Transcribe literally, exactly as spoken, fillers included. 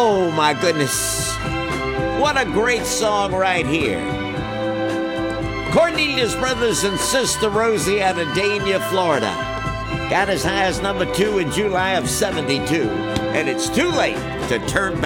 Oh, my goodness. What a great song right here. Cornelius Brothers and Sister Rosie out of Dania, Florida. Got as high as number two in July of seventy-two. And it's too late to turn back.